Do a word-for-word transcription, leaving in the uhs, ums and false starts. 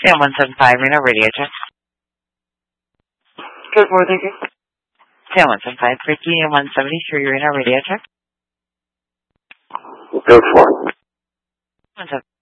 Yeah, one seven five Reno radio check. Good morning. Yeah, one seven five Ricky and one seventy three Reno radio check. Good for One seven.